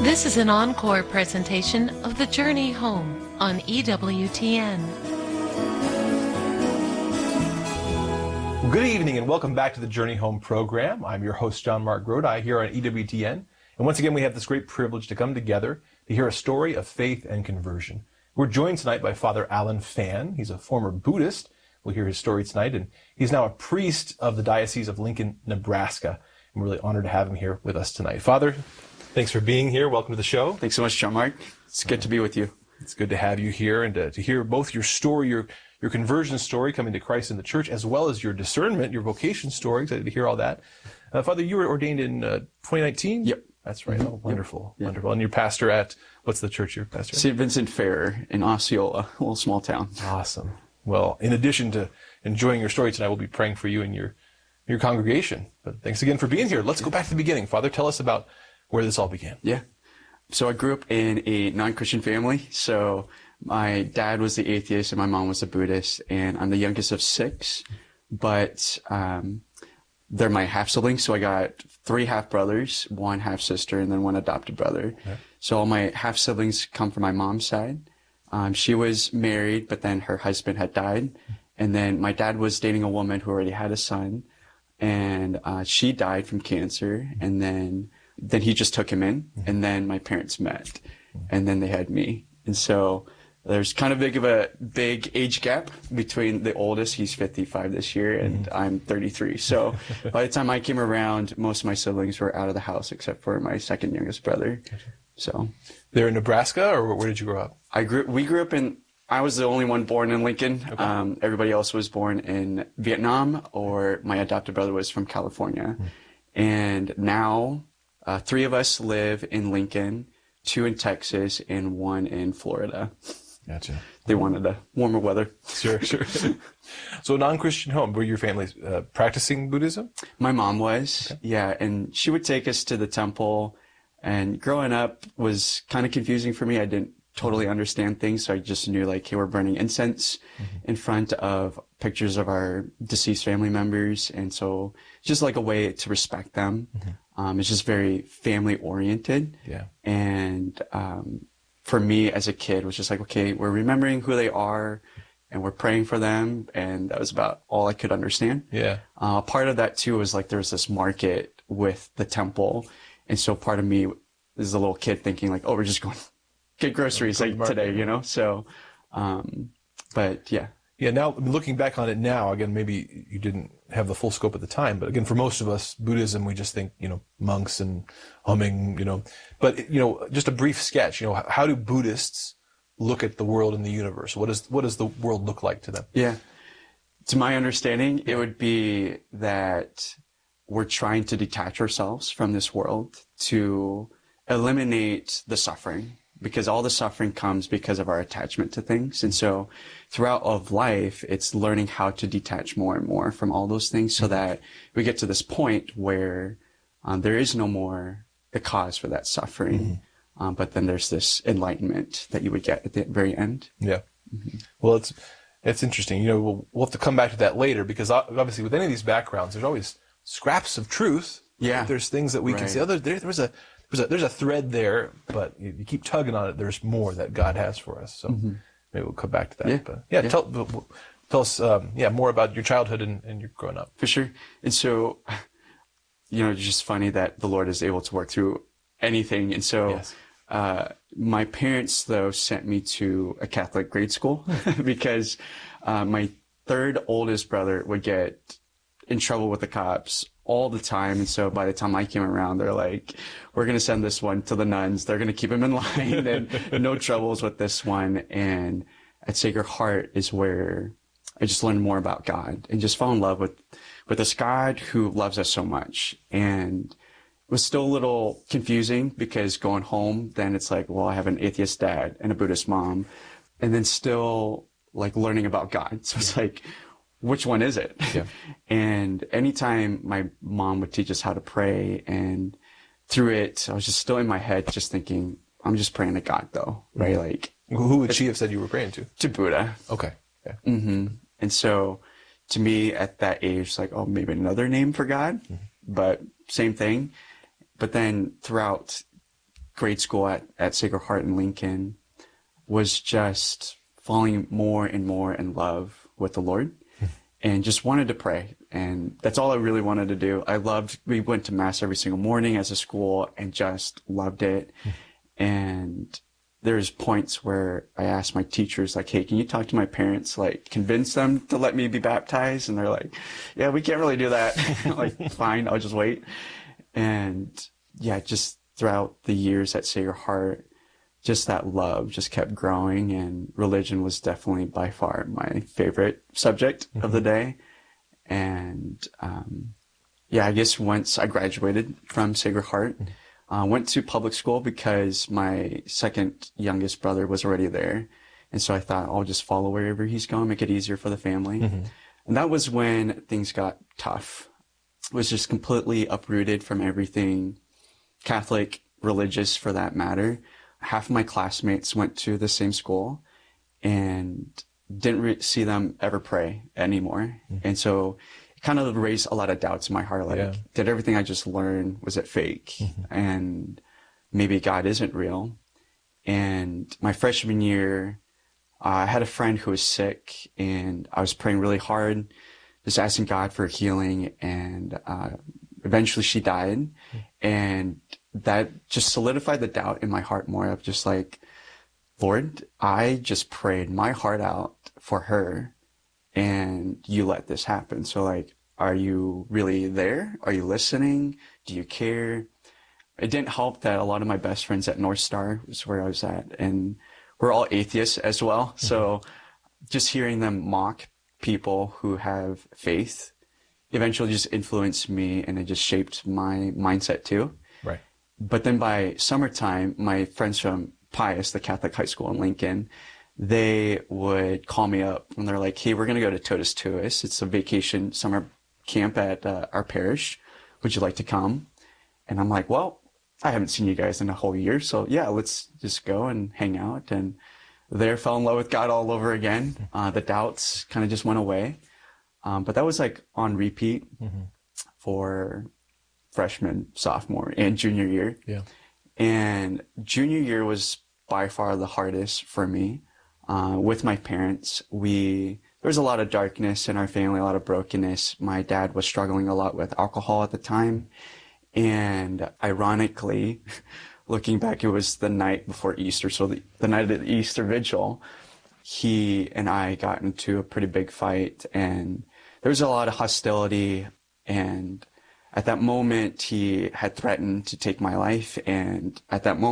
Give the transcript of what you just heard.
This is an encore presentation of The Journey Home on EWTN. Good evening and welcome back to the Journey Home program. I'm your host, John Mark Grodi, here on EWTN. And once again, we have this great privilege to come together to hear a story of faith and conversion. We're joined tonight by Father Alan Phan. He's a former Buddhist. We'll hear his story tonight. And he's now a priest of the Diocese of Lincoln, Nebraska. I'm really honored to have him here with us tonight. Father, thanks for being here. Welcome to the show. Thanks so much, John Mark. It's good to be with you. It's good to have you here and to hear both your story, your conversion story, coming to Christ in the church, as well as your discernment, your vocation story. Excited to hear all that. Father, you were ordained in 2019? Yep. That's right. Oh, wonderful. Yep. Wonderful. And you're pastor at, what's the church you're pastor at? St. Vincent Fair in Osceola, a little small town. Awesome. Well, in addition to enjoying your story tonight, we'll be praying for you and your congregation. But thanks again for being here. Let's go back to the beginning. Father, tell us about where this all began. Yeah. So I grew up in a non-Christian family. So my dad was the atheist and my mom was a Buddhist, and I'm the youngest of 6, but they're my half-siblings. So I got 3 half-brothers, 1 half-sister, and then 1 adopted brother. Okay. So all my half-siblings come from my mom's side. She was married, but then her husband had died. And then my dad was dating a woman who already had a son, and she died from cancer. And then he just took him in, and then my parents met, and then they had me. And so there's kind of a big age gap between the oldest. He's 55 this year, and I'm 33. So by the time I came around, most of my siblings were out of the house except for my second youngest brother. So they're in Nebraska, or where did you grow up? We grew up I was the only one born in Lincoln. Okay. Everybody else was born in Vietnam, or my adopted brother was from California. And now 3 of us live in Lincoln, 2 in Texas, and 1 in Florida. Gotcha. They wanted the warmer weather. Sure. So non-Christian home, were your family practicing Buddhism? My mom was, okay. Yeah, and she would take us to the temple, and growing up was kind of confusing for me. I didn't totally understand things, so I just knew, like, hey, we're burning incense in front of pictures of our deceased family members, and so just like a way to respect them. It's just very family-oriented. Yeah. And for me as a kid, it was just like, okay, we're remembering who they are, and we're praying for them, and that was about all I could understand. Yeah. Part of that, too, was like there was this market with the temple, and so part of me is a little kid thinking, like, oh, we're just going to get groceries today, you know? So, but yeah. Yeah, now looking back on it now, again, maybe you didn't have the full scope at the time, but again, for most of us, Buddhism, we just think, monks and humming, but, just a brief sketch, how do Buddhists look at the world and the universe? What does the world look like to them? Yeah. To my understanding, it would be that we're trying to detach ourselves from this world to eliminate the suffering, because all the suffering comes because of our attachment to things. And so throughout all of life, it's learning how to detach more and more from all those things so that we get to this point where there is no more the cause for that suffering. But then there's this enlightenment that you would get at the very end. Yeah. Well, it's interesting. We'll have to come back to that later, because obviously with any of these backgrounds, there's always scraps of truth. Yeah. There's things that we can say, there's a thread there, but you keep tugging on it. There's more that God has for us. So maybe we'll come back to that. Yeah. But tell us, more about your childhood and your growing up. For sure. And so, it's just funny that the Lord is able to work through anything. And so, yes. My parents, though, sent me to a Catholic grade school because my 3rd oldest brother would get in trouble with the cops all the time. And so by the time I came around, they're like, we're going to send this one to the nuns. They're going to keep him in line and no troubles with this one. And at Sacred Heart is where I just learned more about God and just fell in love with this God who loves us so much. And it was still a little confusing because going home, then it's like, well, I have an atheist dad and a Buddhist mom, and then still like learning about God. So it's like, which one is it? Yeah. And anytime my mom would teach us how to pray, and through it, I was just still in my head just thinking, I'm just praying to God though, right? Like, who would she have said you were praying to? To Buddha. Okay. Yeah. And so to me at that age, like, oh, maybe another name for God, but same thing. But then throughout grade school at Sacred Heart in Lincoln was just falling more and more in love with the Lord and just wanted to pray. And that's all I really wanted to do. We went to mass every single morning as a school and just loved it. And there's points where I asked my teachers, like, hey, can you talk to my parents, like convince them to let me be baptized? And they're like, yeah, we can't really do that. Like, fine, I'll just wait. And yeah, just throughout the years at Sacred Heart, just that love just kept growing, and religion was definitely by far my favorite subject of the day. And yeah, I guess once I graduated from Sacred Heart, went to public school because my second youngest brother was already there. And so I thought I'll just follow wherever he's going, make it easier for the family. And that was when things got tough. It was just completely uprooted from everything Catholic, religious for that matter. Half of my classmates went to the same school and didn't see them ever pray anymore. And so it kind of raised a lot of doubts in my heart. Like, did everything I just learned, was it fake? And maybe God isn't real. And my freshman year, I had a friend who was sick, and I was praying really hard, just asking God for healing. And eventually she died. And that just solidified the doubt in my heart more of just like, Lord, I just prayed my heart out for her, and you let this happen. So like, are you really there? Are you listening? Do you care? It didn't help that a lot of my best friends at North Star was where I was at, and we're all atheists as well. So just hearing them mock people who have faith eventually just influenced me, and it just shaped my mindset too. Right. But then by summertime, my friends from Pius, the Catholic high school in Lincoln, they would call me up and they're like, hey, we're going to go to Totus Tuus. It's a vacation summer camp at our parish. Would you like to come? And I'm like, well, I haven't seen you guys in a whole year. So yeah, let's just go and hang out. And there fell in love with God all over again. The doubts kind of just went away. But that was like on repeat for freshman, sophomore, and junior year. Yeah. And junior year was by far the hardest for me. With my parents, there was a lot of darkness in our family, a lot of brokenness. My dad was struggling a lot with alcohol at the time. And ironically, looking back, it was the night before Easter. So the night of the Easter vigil, he and I got into a pretty big fight, and there was a lot of hostility. And at that moment, he had threatened to take my life. And at that moment,